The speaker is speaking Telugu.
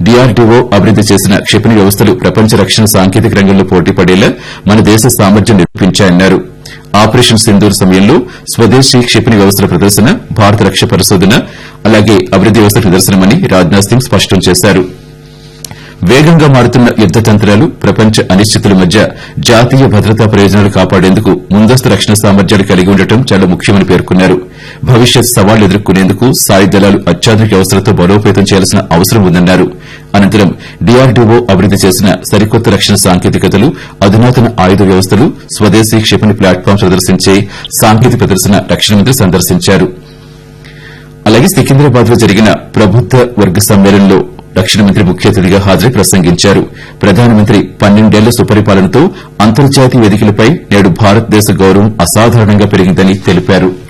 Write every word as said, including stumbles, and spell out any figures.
డీఆర్డీఓ అభివృద్ది చేసిన క్షిపణి వ్యవస్థలు ప్రపంచ రక్షణ సాంకేతిక రంగంలో పోటీ పడేలా మన దేశ సామర్థ్యం నిరూపించాయన్నారు. ఆపరేషన్ సింధూర్ సమయంలో స్వదేశీ క్షిపణి వ్యవస్థల ప్రదర్శన భారత రక్షణ పరిశోధన అలాగే అభివృద్ది వ్యవస్థల నిదర్శనమని రాజ్నాథ్ సింగ్ స్పష్టం చేశారు. వేగంగా మారుతున్న యుద్ద తంత్రాలు, ప్రపంచ అనిశ్చితుల మధ్య జాతీయ భద్రతా ప్రయోజనాలు కాపాడేందుకు ముందస్తు రక్షణ సామర్థ్యాలు కలిగి ఉండటం చాలా ముఖ్యమని పేర్కొన్నారు. భవిష్యత్ సవాళ్లు ఎదుర్కొనేందుకు సాయుధ దళాలు అత్యాధునిక వ్యవస్థలతో బలోపేతం చేయాల్సిన అవసరం ఉందన్నారు. అనంతరం డీఆర్డీఓ అభివృద్ది చేసిన సరికొత్త రక్షణ సాంకేతికతలు, అధునాతన ఆయుధ వ్యవస్థలు, స్వదేశీ క్షిపణి ప్లాట్ఫామ్స్ ప్రదర్శించే సాంకేతిక ప్రదర్శన రక్షణ మంత్రి సందర్శించారు. అలాగే సికింద్రాబాద్ లో జరిగిన ప్రబుద్ద వర్గ సమ్మేళనంలో రక్షణ మంత్రి ముఖ్య అతిథిగా హాజరై ప్రసంగించారు. ప్రధానమంత్రి పన్నెండేళ్ల సుపరిపాలనతో అంతర్జాతీయ వేదికలపై నేడు భారతదేశ గౌరవం అసాధారణంగా పెరిగిందని తెలిపారు.